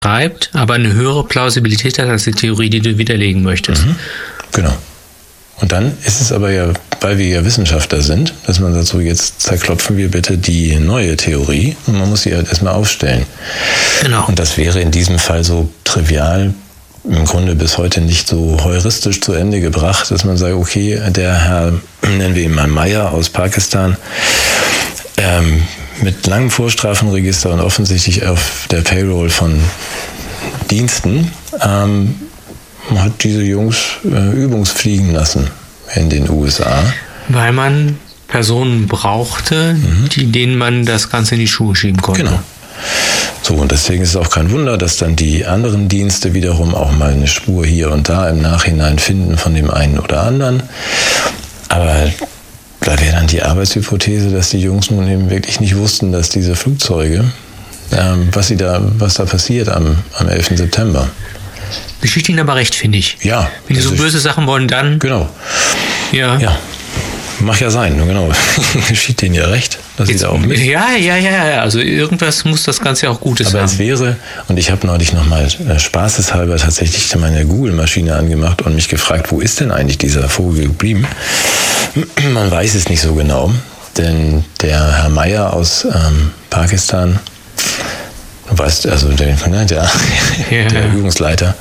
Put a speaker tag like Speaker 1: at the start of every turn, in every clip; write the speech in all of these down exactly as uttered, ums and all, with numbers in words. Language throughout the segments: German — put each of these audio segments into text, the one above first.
Speaker 1: schreibt, aber eine höhere Plausibilität hat als die Theorie, die du widerlegen möchtest.
Speaker 2: Mhm. Genau. Und dann ist es aber ja, weil wir ja Wissenschaftler sind, dass man sagt, so jetzt zerklopfen wir bitte die neue Theorie und man muss sie halt erstmal aufstellen.
Speaker 1: Genau.
Speaker 2: Und das wäre in diesem Fall so trivial, im Grunde bis heute nicht so heuristisch zu Ende gebracht, dass man sagt, okay, der Herr, nennen wir ihn mal Meyer aus Pakistan, ähm, mit langem Vorstrafenregister und offensichtlich auf der Payroll von Diensten, ähm, hat diese Jungs äh, übungsfliegen lassen in den U S A.
Speaker 1: Weil man Personen brauchte, mhm. die, denen man das Ganze in die Schuhe schieben konnte.
Speaker 2: Genau. So, und deswegen ist es auch kein Wunder, dass dann die anderen Dienste wiederum auch mal eine Spur hier und da im Nachhinein finden von dem einen oder anderen. Aber da wäre dann die Arbeitshypothese, dass die Jungs nun eben wirklich nicht wussten, dass diese Flugzeuge, ähm, was, sie da, was da passiert am, am elften September.
Speaker 1: Geschieht ihnen aber recht, finde ich.
Speaker 2: Ja.
Speaker 1: Wenn die so böse Sachen wollen, dann...
Speaker 2: Genau.
Speaker 1: Ja.
Speaker 2: Ja. Mag ja sein, genau. Geschieht denen ja recht, dass
Speaker 1: Jetzt,
Speaker 2: sie da auch mit.
Speaker 1: Ja, ja, ja, ja. Also irgendwas muss das Ganze ja auch Gutes
Speaker 2: Aber
Speaker 1: haben.
Speaker 2: es wäre, und ich habe neulich nochmal äh, spaßeshalber tatsächlich meine Google-Maschine angemacht und mich gefragt, wo ist denn eigentlich dieser Vogel geblieben? Man weiß es nicht so genau, denn der Herr Meyer aus ähm, Pakistan, du weißt, also der, ne, der,
Speaker 1: ja.
Speaker 2: der Übungsleiter,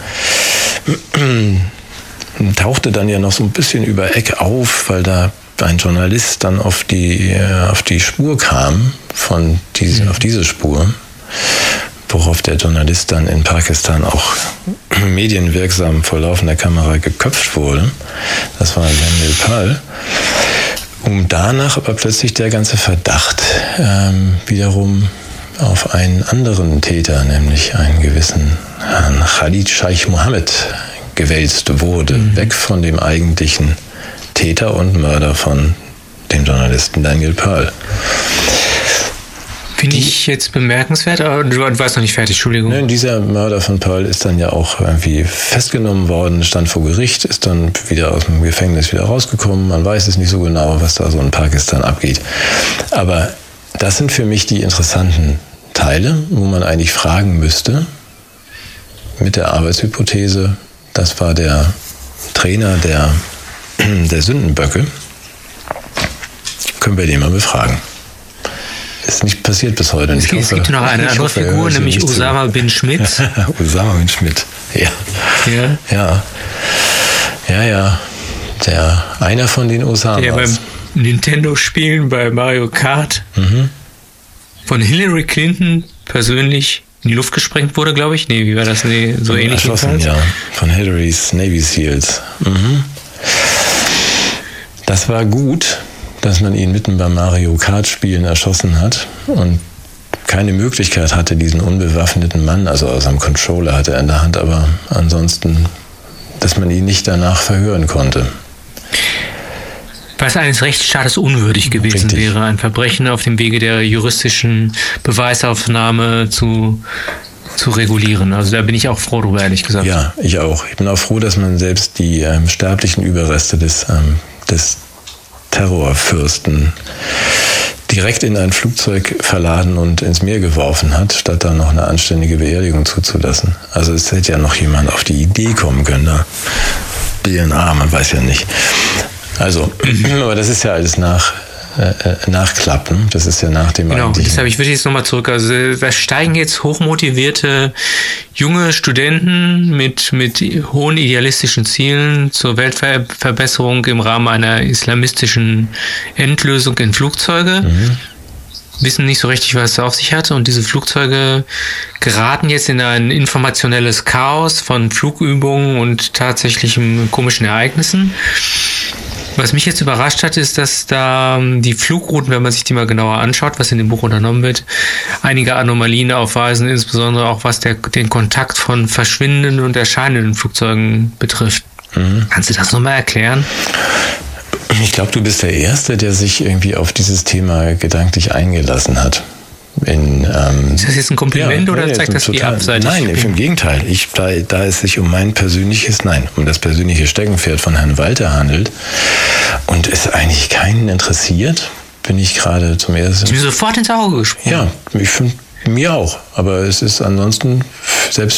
Speaker 2: tauchte dann ja noch so ein bisschen über Eck auf, weil da ein Journalist dann auf die, auf die Spur kam, von diese, auf diese Spur, worauf der Journalist dann in Pakistan auch medienwirksam vor laufender Kamera geköpft wurde. Das war Daniel Pal. Um danach aber plötzlich der ganze Verdacht ähm, wiederum auf einen anderen Täter, nämlich einen gewissen Herrn Khalid Scheich Mohammed, gewälzt wurde, mhm. weg von dem eigentlichen Täter und Mörder von dem Journalisten Daniel Pearl.
Speaker 1: Finde ich jetzt bemerkenswert, aber du warst noch nicht fertig, Entschuldigung.
Speaker 2: Nein, dieser Mörder von Pearl ist dann ja auch irgendwie festgenommen worden, stand vor Gericht, ist dann wieder aus dem Gefängnis wieder rausgekommen. Man weiß es nicht so genau, was da so in Pakistan abgeht. Aber das sind für mich die interessanten Teile, wo man eigentlich fragen müsste, mit der Arbeitshypothese, das war der Trainer der, der Sündenböcke, können wir den mal befragen. Ist nicht passiert bis heute.
Speaker 1: Es, es gibt noch eine andere hoffe, Figur, nämlich Osama bin Schmidt.
Speaker 2: Osama bin Schmidt, ja.
Speaker 1: Ja.
Speaker 2: Ja, ja, ja. Der, einer von den Osamas.
Speaker 1: Der beim Nintendo-Spielen bei Mario Kart mhm. von Hillary Clinton persönlich in die Luft gesprengt wurde, glaube ich. Nee, wie war das? Nee, so ähnlich.
Speaker 2: Erschossen, ja. Von Hillary's Navy Seals. Mhm. Das war gut, dass man ihn mitten beim Mario Kart Spielen erschossen hat und keine Möglichkeit hatte, diesen unbewaffneten Mann, also aus einem Controller hatte er in der Hand, aber ansonsten, dass man ihn nicht danach verhören konnte.
Speaker 1: Was eines Rechtsstaates unwürdig gewesen Richtig. wäre, ein Verbrechen auf dem Wege der juristischen Beweisaufnahme zu, zu regulieren. Also da bin ich auch froh drüber, ehrlich gesagt.
Speaker 2: Ja, ich auch. Ich bin auch froh, dass man selbst die ähm, sterblichen Überreste des, ähm, des Terrorfürsten direkt in ein Flugzeug verladen und ins Meer geworfen hat, statt da noch eine anständige Beerdigung zuzulassen. Also es hätte ja noch jemand auf die Idee kommen können, da D N A, man weiß ja nicht. Also, aber das ist ja alles nach, äh, Nachklappen. Das ist ja nach dem
Speaker 1: Genau,
Speaker 2: eigentlichen.
Speaker 1: deshalb, ich würde jetzt nochmal zurück. Also, da steigen jetzt hochmotivierte junge Studenten mit, mit hohen idealistischen Zielen zur Weltverbesserung im Rahmen einer islamistischen Endlösung in Flugzeuge. Mhm. Wissen nicht so richtig, was es auf sich hat. Und diese Flugzeuge geraten jetzt in ein informationelles Chaos von Flugübungen und tatsächlichen komischen Ereignissen. Was mich jetzt überrascht hat, ist, dass da die Flugrouten, wenn man sich die mal genauer anschaut, was in dem Buch unternommen wird, einige Anomalien aufweisen, insbesondere auch was der, den Kontakt von verschwindenden und erscheinenden Flugzeugen betrifft. Mhm. Kannst du das nochmal erklären?
Speaker 2: Ich glaube, du bist der Erste, der sich irgendwie auf dieses Thema gedanklich eingelassen hat. In, ähm,
Speaker 1: ist das jetzt ein Kompliment ja, oder ja, zeigt das die abseitig?
Speaker 2: Nein, im Gegenteil. Ich, da, da es sich um mein persönliches, nein, um das persönliche Steckenpferd von Herrn Walter handelt und es eigentlich keinen interessiert, bin ich gerade zum ersten...
Speaker 1: Ist mir sofort ins Auge gesprungen.
Speaker 2: Ja, ich finde Mir auch, aber es ist ansonsten, selbst